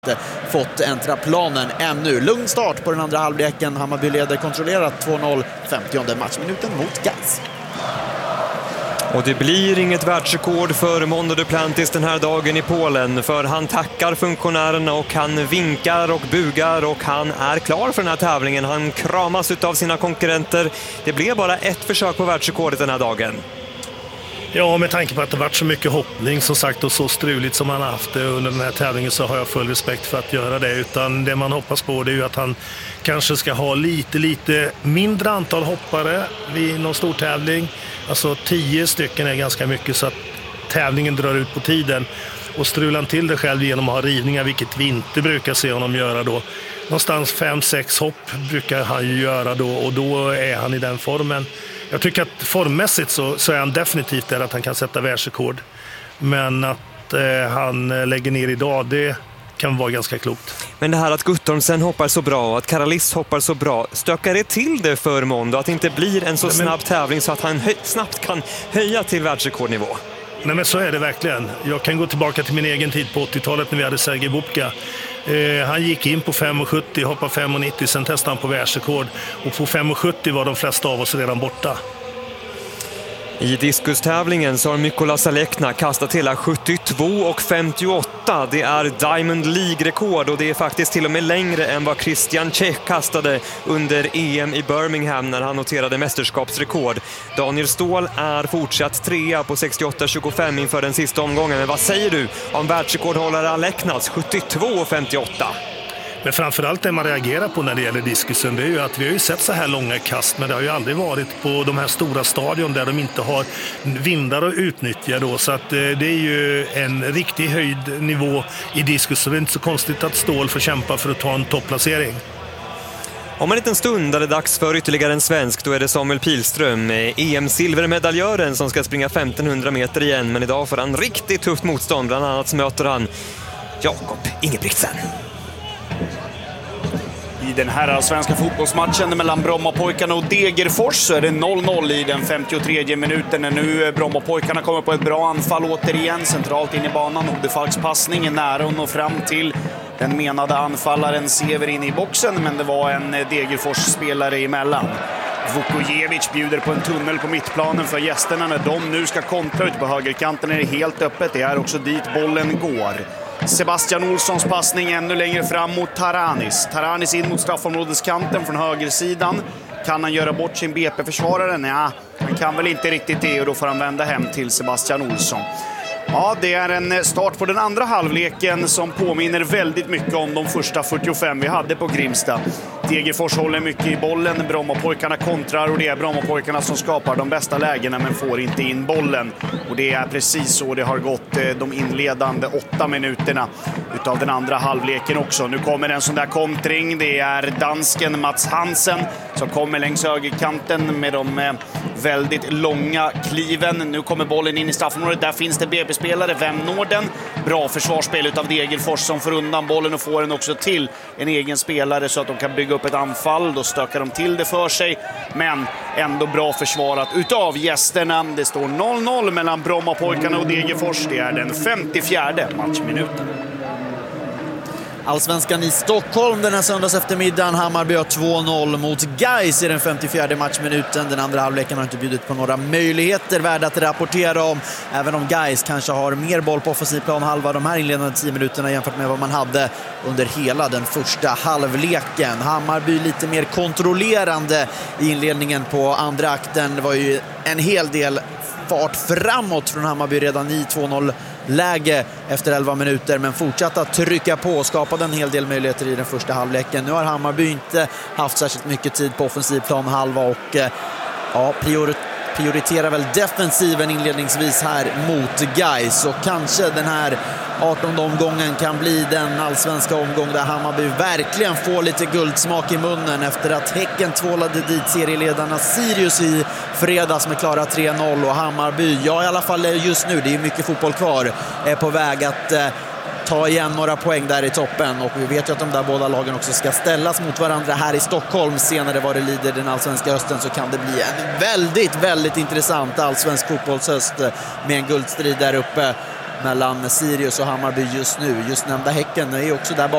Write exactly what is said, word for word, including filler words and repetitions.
fått äntra planen ännu. Lugn start på den andra halvleken. Hammarby leder kontrollerat två noll, femtionde matchminuten mot Gais. Och det blir inget världsrekord för Mondo Duplantis den här dagen i Polen, för han tackar funktionärerna och han vinkar och bugar och han är klar för den här tävlingen. Han kramas av sina konkurrenter. Det blev bara ett försök på världsrekordet den här dagen. Ja, med tanke på att det varit så mycket hoppning som sagt och så struligt som han har haft under den här tävlingen, så har jag full respekt för att göra det. Utan det man hoppas på, det är ju att han kanske ska ha lite, lite mindre antal hoppare vid någon stor tävling. Alltså tio stycken är ganska mycket, så att tävlingen drar ut på tiden. Och strular han till det själv genom att ha rivningar, vilket vi inte brukar se honom göra då. Någonstans fem sex hopp brukar han ju göra då, och då är han i den formen. Jag tycker att formmässigt så, så är han definitivt där att han kan sätta världsrekord. Men att eh, han lägger ner idag, det kan vara ganska klokt. Men det här att Guttormsen hoppar så bra och att Karalis hoppar så bra, stökar det till det för Mondo? Att det inte blir en så Nej, men... snabb tävling så att han hö- snabbt kan höja till världsrekordnivå? Nej, men så är det verkligen. Jag kan gå tillbaka till min egen tid på åttiotalet när vi hade Sergej Bubka. Eh, han gick in på fem sjuttio, hoppade fem nittio, sen testade han på världsrekord. Och på fem sjuttio var de flesta av oss redan borta. I diskustävlingen så har Mykola Salekna kastat hela sjuttiotvå och femtioåtta. Det är Diamond League-rekord och det är faktiskt till och med längre än vad Christian Čech kastade under E M i Birmingham när han noterade mästerskapsrekord. Daniel Ståhl är fortsatt trea på sextioåtta tjugofem inför den sista omgången. Men vad säger du om världsrekordhållare Aleknas sjuttiotvå och femtioåtta? Men framförallt det man reagerar på när det gäller diskusen, det är ju att vi har ju sett så här långa kast, men det har ju aldrig varit på de här stora stadion där de inte har vindar att utnyttja då, så att det är ju en riktig höjd nivå i diskus, så det är inte så konstigt att Ståhl får kämpa för att ta en topplacering. Om en liten stund är det dags för ytterligare en svensk. Då är det Samuel Pilström, E M-silvermedaljören, som ska springa femtonhundra meter igen, men idag får han riktigt tufft motstånd. Bland annat så möter han Jakob Ingebrigtsen. I den här svenska fotbollsmatchen mellan Brommapojkarna och Degerfors så är det noll noll i den femtiotredje minuten. Nu Brommapojkarna kommer på ett bra anfall återigen centralt in i banan. Odefalks passning är nära att nå fram till den menade anfallaren Sever in i boxen, men det var en Degerfors-spelare emellan. Vukojevic bjuder på en tunnel på mittplanen för gästerna. När de nu ska kontra ut på högerkanten är det helt öppet. Det är också dit bollen går. Sebastian Olssons passning ännu längre fram mot Taranis. Taranis in mot straffområdeskanten från högersidan. Kan han göra bort sin B P-försvarare? Nej, han kan väl inte riktigt det, och då får han vända hem till Sebastian Olsson. Ja, det är en start på den andra halvleken som påminner väldigt mycket om de första fyrtiofem vi hade på Grimsta. Degerfors håller mycket i bollen, Brommapojkarna kontrar och det är Brommapojkarna som skapar de bästa lägena men får inte in bollen. Och det är precis så det har gått de inledande åtta minuterna utav den andra halvleken också. Nu kommer en sån där kontring, det är dansken Mats Hansen som kommer längs högerkanten med de väldigt långa kliven. Nu kommer bollen in i straffområdet, där finns det B P-spelare, vem når den? Bra försvarsspel utav Degerfors som får undan bollen och får den också till en egen spelare så att de kan bygga upp ett anfall. Då stökar de till det för sig, men ändå bra försvarat utav gästerna. Det står noll noll mellan Brommapojkarna och Degerfors. Det är den femtiofjärde matchminuten. Allsvenskan i Stockholm den här söndags eftermiddagen. Hammarby har två noll mot Gais i den femtiofjärde matchminuten. Den andra halvleken har inte bjudit på några möjligheter värda att rapportera om. Även om Gais kanske har mer boll på offensiv plan halva de här inledande tio minuterna jämfört med vad man hade under hela den första halvleken. Hammarby lite mer kontrollerande i inledningen på andra akten. Det var ju en hel del fart framåt från Hammarby redan i två noll läge efter elva minuter, men fortsatte att trycka på och skapade en hel del möjligheter i den första halvleken. Nu har Hammarby inte haft särskilt mycket tid på offensiv plan halva och ja, prior- prioriterar väl defensiven inledningsvis här mot Gais, och kanske den här artonde omgången kan bli den allsvenska omgång där Hammarby verkligen får lite guldsmak i munnen efter att Häcken tvålade dit serieledarna Sirius i fredags med klara tre noll, och Hammarby, ja i alla fall just nu, det är mycket fotboll kvar, är på väg att eh, ta igen några poäng där i toppen, och vi vet ju att de där båda lagen också ska ställas mot varandra här i Stockholm senare vad det lider den allsvenska hösten. Så kan det bli en väldigt, väldigt intressant allsvensk fotbollshöst med en guldstrid där uppe mellan Sirius och Hammarby just nu. Just nämnda Häcken är också där bakom.